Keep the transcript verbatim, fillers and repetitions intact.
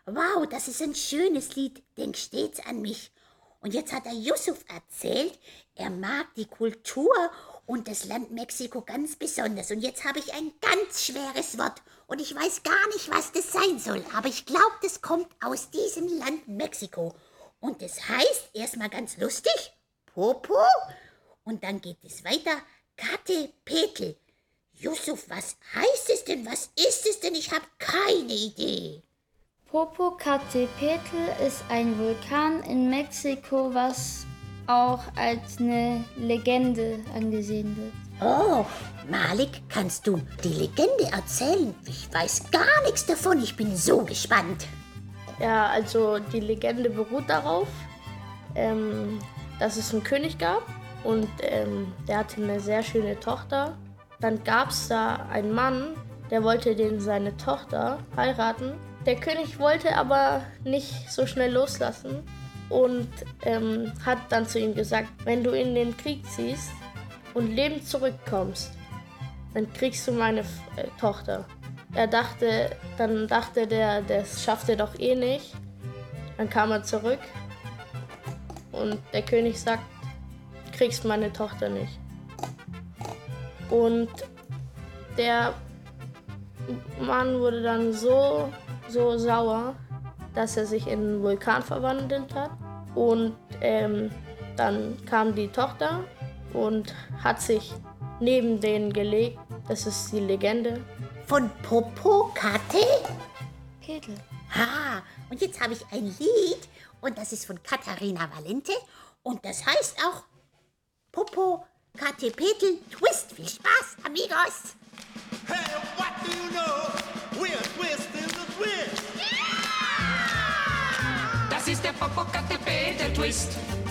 Wow, das ist ein schönes Lied. Denk stets an mich. Und jetzt hat der Yusuf erzählt, er mag die Kultur und das Land Mexiko ganz besonders. Und jetzt habe ich ein ganz schweres Wort. Und ich weiß gar nicht, was das sein soll. Aber ich glaube, das kommt aus diesem Land Mexiko. Und das heißt erstmal ganz lustig, Popo. Und dann geht es weiter, Katepetel. Yusuf, was heißt es denn? Was ist es denn? Ich habe keine Idee. Popocatépetl ist ein Vulkan in Mexiko, was auch als eine Legende angesehen wird. Oh, Malik, kannst du die Legende erzählen? Ich weiß gar nichts davon. Ich bin so gespannt. Ja, also die Legende beruht darauf, ähm, dass es einen König gab und ähm, der hatte eine sehr schöne Tochter. Dann gab es da einen Mann, der wollte den seine Tochter heiraten. Der König wollte aber nicht so schnell loslassen und ähm, hat dann zu ihm gesagt, wenn du in den Krieg ziehst und lebend zurückkommst, dann kriegst du meine äh, Tochter. Er dachte, dann dachte der, das schafft er doch eh nicht. Dann kam er zurück und der König sagt, du kriegst meine Tochter nicht. Und der Mann wurde dann so, so sauer, dass er sich in einen Vulkan verwandelt hat. Und ähm, dann kam die Tochter und hat sich neben denen gelegt. Das ist die Legende. Von Popocate? Petl. Ha, und jetzt habe ich ein Lied und das ist von Katharina Valente und das heißt auch Popocatépetl Twist. Viel Spaß, amigos! Hey, what do you know? We're twisting the twist. Das ist der Popocatépetl Twist.